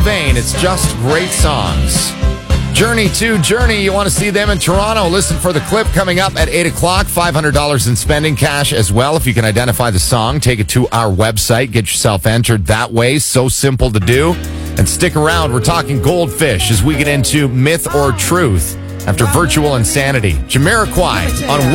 vein. It's just great songs. Journey to Journey. You want to see them in Toronto? Listen for the clip coming up at 8 o'clock. $500 in spending cash as well. If you can identify the song, take it to our website. Get yourself entered that way. So simple to do. And stick around. We're talking Goldfish as we get into Myth or Truth after Virtual Insanity. Jamiroquai on